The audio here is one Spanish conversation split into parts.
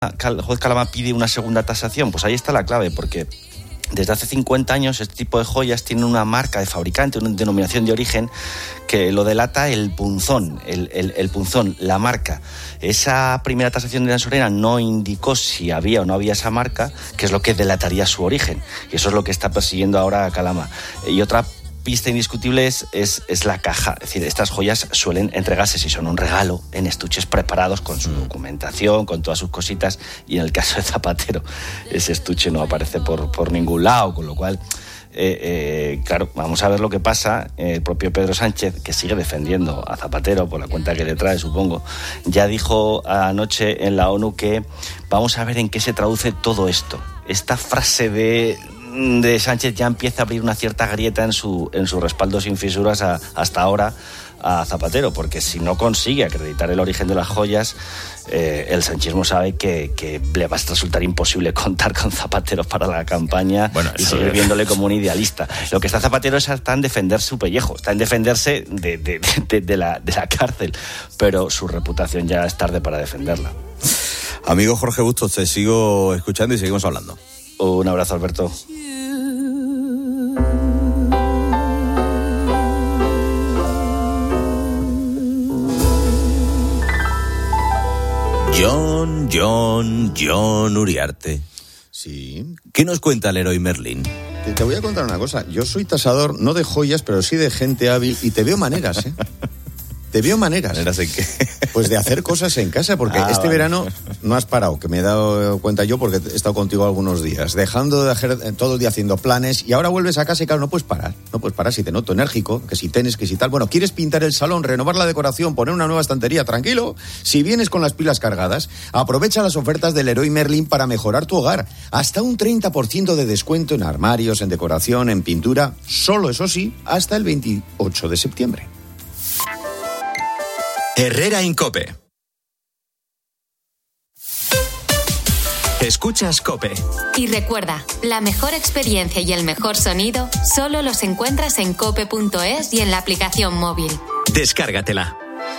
el juez Calama pide una segunda tasación? Pues ahí está la clave, porque desde hace 50 años este tipo de joyas tienen una marca de fabricante, una denominación de origen que lo delata el punzón, el punzón, la marca. Esa primera tasación de la Ansorena no indicó si había o no había esa marca, que es lo que delataría su origen. Y eso es lo que está persiguiendo ahora a Calama. Y otra pista indiscutible es la caja. Es decir, estas joyas suelen entregarse, si son un regalo, en estuches preparados con su documentación, con todas sus cositas, y en el caso de Zapatero ese estuche no aparece por ningún lado, con lo cual claro, vamos a ver lo que pasa. El propio Pedro Sánchez, que sigue defendiendo a Zapatero por la cuenta que le trae, supongo, ya dijo anoche en la ONU que vamos a ver en qué se traduce todo esto. Esta frase de Sánchez ya empieza a abrir una cierta grieta en su respaldo sin fisuras hasta ahora a Zapatero, porque si no consigue acreditar el origen de las joyas, el sanchismo sabe que le va a resultar imposible contar con Zapatero para la campaña, y seguir viéndole como un idealista. Lo que está Zapatero está en defender su pellejo, está en defenderse de la cárcel, pero su reputación ya es tarde para defenderla. Amigo Jorge Bustos, te sigo escuchando y seguimos hablando. Un abrazo, Alberto. John Uriarte. Sí. ¿Qué nos cuenta el héroe Merlín? Te voy a contar una cosa. Yo soy tasador, no de joyas, pero sí de gente hábil, y te veo maneras, ¿eh? Te veo maneras. ¿Maneras en qué? Pues de hacer cosas en casa, porque este verano no has parado, que me he dado cuenta yo porque he estado contigo algunos días, dejando de hacer todo el día haciendo planes, y ahora vuelves a casa y claro, no puedes parar si te noto enérgico, que si tenis, que si tal. Bueno, quieres pintar el salón, renovar la decoración, poner una nueva estantería, tranquilo. Si vienes con las pilas cargadas, aprovecha las ofertas del Leroy Merlin para mejorar tu hogar. Hasta un 30% de descuento en armarios, en decoración, en pintura, solo eso sí, hasta el 28 de septiembre. Herrera Incope. Escuchas COPE. Y recuerda, la mejor experiencia y el mejor sonido solo los encuentras en cope.es y en la aplicación móvil. Descárgatela.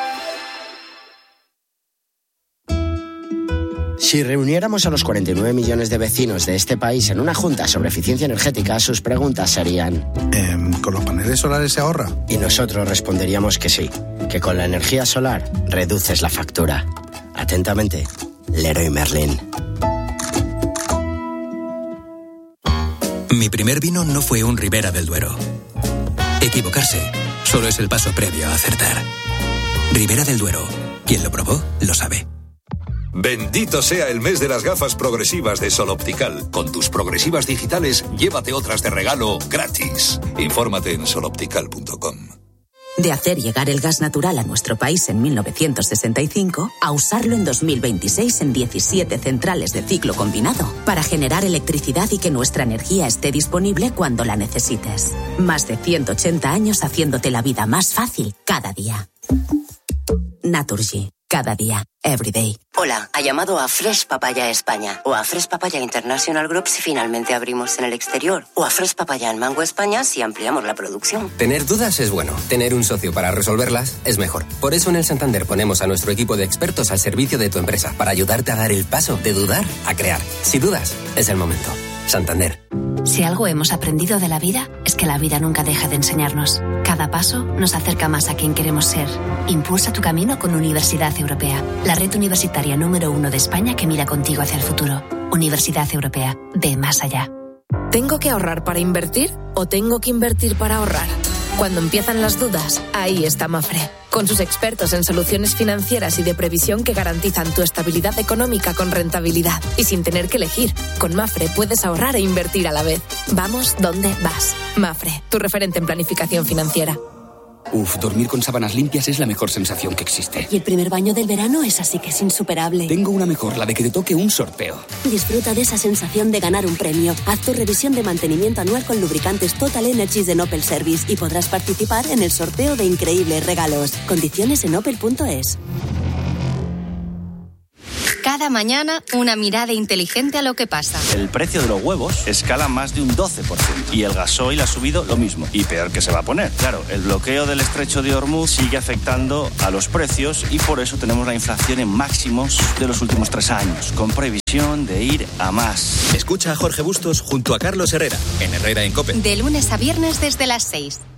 Si reuniéramos a los 49 millones de vecinos de este país en una junta sobre eficiencia energética, sus preguntas serían... ¿Con los paneles solares se ahorra? Y nosotros responderíamos que sí, que con la energía solar reduces la factura. Atentamente, Leroy Merlin. Mi primer vino no fue un Ribera del Duero. Equivocarse solo es el paso previo a acertar. Ribera del Duero, quien lo probó, lo sabe. Bendito sea el mes de las gafas progresivas de Sol Optical. Con tus progresivas digitales, llévate otras de regalo gratis. Infórmate en soloptical.com. De hacer llegar el gas natural a nuestro país en 1965 a usarlo en 2026 en 17 centrales de ciclo combinado para generar electricidad y que nuestra energía esté disponible cuando la necesites. Más de 180 años haciéndote la vida más fácil cada día. Naturgy. Cada día, every day. Hola, ha llamado a Fresh Papaya España o a Fresh Papaya International Group si finalmente abrimos en el exterior, o a Fresh Papaya en Mango España si ampliamos la producción. Tener dudas es bueno, tener un socio para resolverlas es mejor. Por eso en el Santander ponemos a nuestro equipo de expertos al servicio de tu empresa para ayudarte a dar el paso de dudar a crear. Si dudas, es el momento. Santander. Si algo hemos aprendido de la vida, es que la vida nunca deja de enseñarnos. Cada paso nos acerca más a quien queremos ser. Impulsa tu camino con Universidad Europea, la red universitaria número 1 de España que mira contigo hacia el futuro. Universidad Europea, ve más allá. ¿Tengo que ahorrar para invertir o tengo que invertir para ahorrar? Cuando empiezan las dudas, ahí está Mafre, con sus expertos en soluciones financieras y de previsión que garantizan tu estabilidad económica con rentabilidad y sin tener que elegir. Con Mafre puedes ahorrar e invertir a la vez. Vamos donde vas. Mafre, tu referente en planificación financiera. Dormir con sábanas limpias es la mejor sensación que existe. Y el primer baño del verano es así que es insuperable. Tengo una mejor, la de que te toque un sorteo. Disfruta de esa sensación de ganar un premio. Haz tu revisión de mantenimiento anual con lubricantes Total Energies de Opel Service y podrás participar en el sorteo de increíbles regalos. Condiciones en opel.es. Cada mañana, una mirada inteligente a lo que pasa. El precio de los huevos escala más de un 12%. Y el gasoil ha subido lo mismo. Y peor que se va a poner. Claro, el bloqueo del estrecho de Hormuz sigue afectando a los precios y por eso tenemos la inflación en máximos de los últimos 3 años, con previsión de ir a más. Escucha a Jorge Bustos junto a Carlos Herrera, en Herrera en COPE. De lunes a viernes desde las 6.